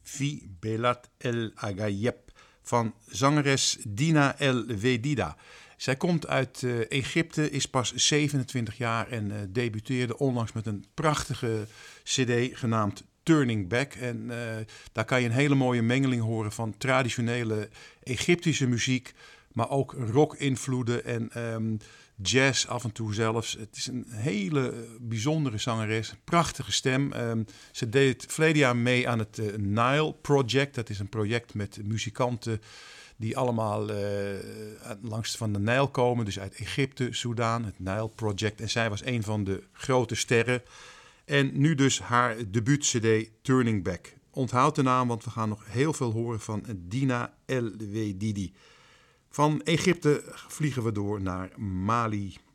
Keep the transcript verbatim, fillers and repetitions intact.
Fi Belat El Agayeb van zangeres Dina El Wedida. Zij komt uit uh, Egypte, is pas zevenentwintig jaar en uh, debuteerde onlangs met een prachtige cd genaamd Turning Back. En uh, daar kan je een hele mooie mengeling horen van traditionele Egyptische muziek, maar ook rock-invloeden en um, jazz af en toe zelfs. Het is een hele bijzondere zangeres, een prachtige stem. Um, ze deed verleden jaar mee aan het uh, Nile Project. Dat is een project met muzikanten die allemaal uh, langs van de Nijl komen. Dus uit Egypte, Soudaan, het Nile Project. En zij was een van de grote sterren. En nu dus haar debuut-cd Turning Back. Onthoud de naam, want we gaan nog heel veel horen van Dina El Wedidi. Van Egypte vliegen we door naar Mali.